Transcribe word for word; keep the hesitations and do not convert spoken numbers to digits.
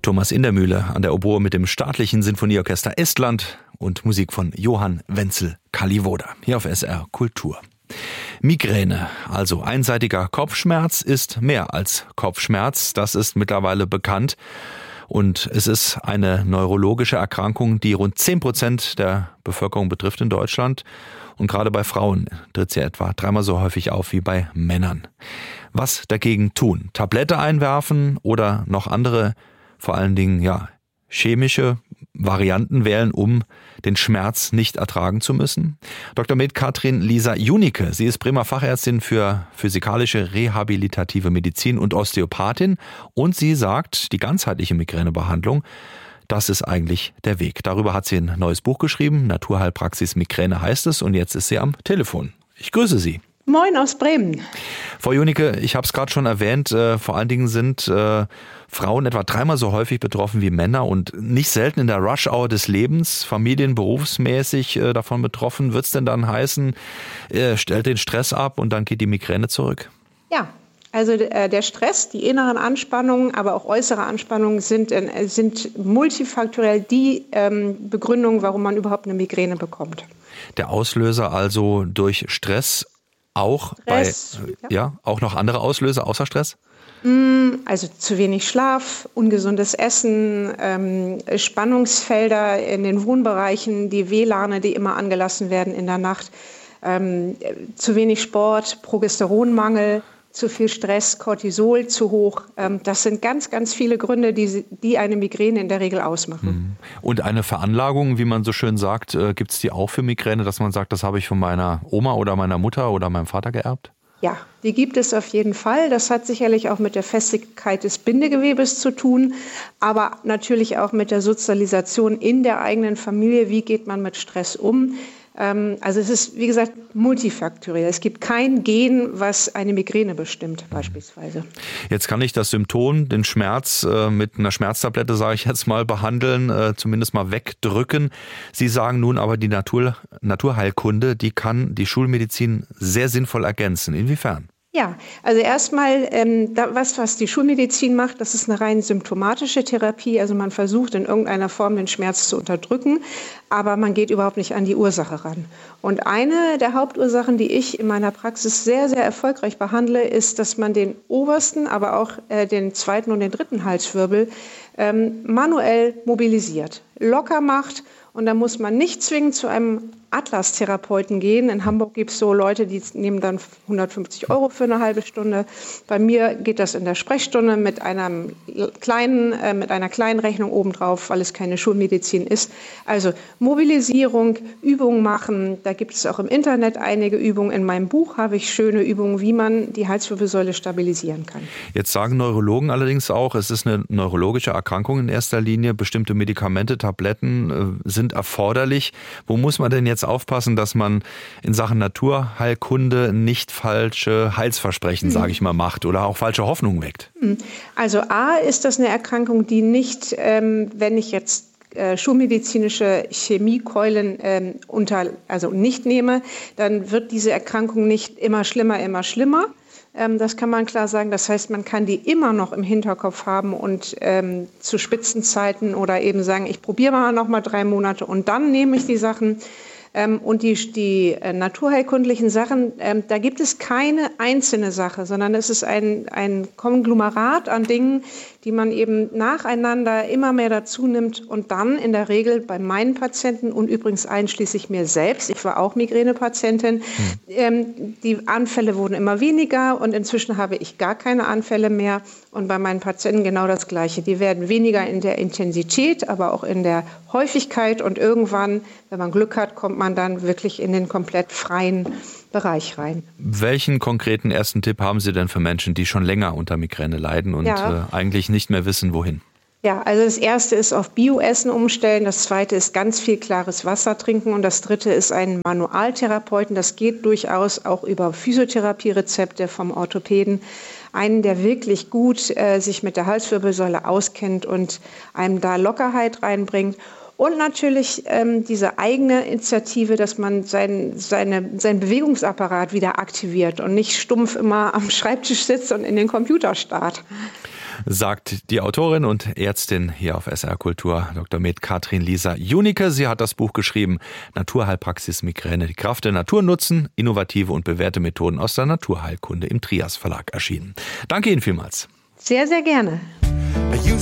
Thomas Indermühle an der Oboe mit dem Staatlichen Sinfonieorchester Estland und Musik von Johann Wenzel Kalliwoda. Hier auf S R Kultur. Migräne, also einseitiger Kopfschmerz, ist mehr als Kopfschmerz. Das ist mittlerweile bekannt. Und es ist eine neurologische Erkrankung, die rund zehn Prozent der Bevölkerung betrifft in Deutschland. Und gerade bei Frauen tritt sie etwa dreimal so häufig auf wie bei Männern. Was dagegen tun? Tablette einwerfen oder noch andere, vor allen Dingen ja chemische Varianten wählen, um den Schmerz nicht ertragen zu müssen? Doktor med Katrin Lisa Junicke, sie ist Bremer Fachärztin für physikalische rehabilitative Medizin und Osteopathin und sie sagt, die ganzheitliche Migränebehandlung, das ist eigentlich der Weg. Darüber hat sie ein neues Buch geschrieben, Naturheilpraxis Migräne heißt es, und jetzt ist sie am Telefon. Ich grüße Sie. Moin aus Bremen. Frau Junicke, ich habe es gerade schon erwähnt, äh, vor allen Dingen sind äh, Frauen etwa dreimal so häufig betroffen wie Männer und nicht selten in der Rush-Hour des Lebens, familien-, berufsmäßig äh, davon betroffen. Wird es denn dann heißen, äh, stellt den Stress ab und dann geht die Migräne zurück? Ja, also äh, der Stress, die inneren Anspannungen, aber auch äußere Anspannungen sind, äh, sind multifaktoriell die ähm, Begründung, warum man überhaupt eine Migräne bekommt. Der Auslöser also durch Stress? Auch Stress, bei, ja. ja, auch noch andere Auslöser außer Stress? Also zu wenig Schlaf, ungesundes Essen, ähm, Spannungsfelder in den Wohnbereichen, die W L A N, die immer angelassen werden in der Nacht, ähm, zu wenig Sport, Progesteronmangel, zu viel Stress, Cortisol zu hoch. Ähm, das sind ganz, ganz viele Gründe, die, die eine Migräne in der Regel ausmachen. Und eine Veranlagung, wie man so schön sagt, äh, gibt es die auch für Migräne, dass man sagt, das habe ich von meiner Oma oder meiner Mutter oder meinem Vater geerbt? Ja, die gibt es auf jeden Fall. Das hat sicherlich auch mit der Festigkeit des Bindegewebes zu tun, aber natürlich auch mit der Sozialisation in der eigenen Familie. Wie geht man mit Stress um? Also es ist, wie gesagt, multifaktoriell. Es gibt kein Gen, was eine Migräne bestimmt, beispielsweise. Jetzt kann ich das Symptom, den Schmerz, äh, mit einer Schmerztablette, sage ich jetzt mal, behandeln, äh, zumindest mal wegdrücken. Sie sagen nun aber, die Natur, Naturheilkunde, die kann die Schulmedizin sehr sinnvoll ergänzen. Inwiefern? Ja, also erstmal, ähm, da, was, was die Schulmedizin macht, das ist eine rein symptomatische Therapie. Also man versucht in irgendeiner Form den Schmerz zu unterdrücken, aber man geht überhaupt nicht an die Ursache ran. Und eine der Hauptursachen, die ich in meiner Praxis sehr, sehr erfolgreich behandle, ist, dass man den obersten, aber auch äh, den zweiten und den dritten Halswirbel ähm, manuell mobilisiert, locker macht. Und da muss man nicht zwingend zu einem Atlas-Therapeuten gehen. In Hamburg gibt es so Leute, die nehmen dann hundertfünfzig Euro für eine halbe Stunde. Bei mir geht das in der Sprechstunde mit einem kleinen, äh, mit einer kleinen Rechnung obendrauf, weil es keine Schulmedizin ist. Also Mobilisierung, Übungen machen. Da gibt es auch im Internet einige Übungen. In meinem Buch habe ich schöne Übungen, wie man die Halswirbelsäule stabilisieren kann. Jetzt sagen Neurologen allerdings auch, es ist eine neurologische Erkrankung in erster Linie. Bestimmte Medikamente, Tabletten äh, sind erforderlich. Wo muss man denn jetzt aufpassen, dass man in Sachen Naturheilkunde nicht falsche Heilsversprechen, mhm. sage ich mal, macht oder auch falsche Hoffnungen weckt? Also A, ist das eine Erkrankung, die nicht, ähm, wenn ich jetzt äh, schulmedizinische Chemiekeulen ähm, unter, also nicht nehme, dann wird diese Erkrankung nicht immer schlimmer, immer schlimmer. Das kann man klar sagen. Das heißt, man kann die immer noch im Hinterkopf haben und ähm, zu Spitzenzeiten oder eben sagen, ich probiere mal noch mal drei Monate und dann nehme ich die Sachen. Ähm, und die, die äh, naturheilkundlichen Sachen, ähm, da gibt es keine einzelne Sache, sondern es ist ein, ein Konglomerat an Dingen, die man eben nacheinander immer mehr dazu nimmt und dann in der Regel bei meinen Patienten und übrigens einschließlich mir selbst, ich war auch Migränepatientin, hm. ähm, die Anfälle wurden immer weniger und inzwischen habe ich gar keine Anfälle mehr und bei meinen Patienten genau das Gleiche. Die werden weniger in der Intensität, aber auch in der Häufigkeit und irgendwann, wenn man Glück hat, kommt man dann wirklich in den komplett freien Bereich rein. Welchen konkreten ersten Tipp haben Sie denn für Menschen, die schon länger unter Migräne leiden und ja. äh, eigentlich nicht mehr wissen, wohin? Ja, also das erste ist auf Bioessen umstellen, das zweite ist ganz viel klares Wasser trinken und das dritte ist ein Manualtherapeuten. Das geht durchaus auch über Physiotherapierezepte vom Orthopäden. Einen, der wirklich gut äh, sich mit der Halswirbelsäule auskennt und einem da Lockerheit reinbringt. Und natürlich ähm, diese eigene Initiative, dass man sein, seine, seinen Bewegungsapparat wieder aktiviert und nicht stumpf immer am Schreibtisch sitzt und in den Computer starrt. sagt die Autorin und Ärztin hier auf S R Kultur, Doktor med Katrin Lisa Junicke. Sie hat das Buch geschrieben, Naturheilpraxis Migräne, die Kraft der Natur nutzen, innovative und bewährte Methoden aus der Naturheilkunde, im Trias Verlag erschienen. Danke Ihnen vielmals. Sehr, sehr gerne.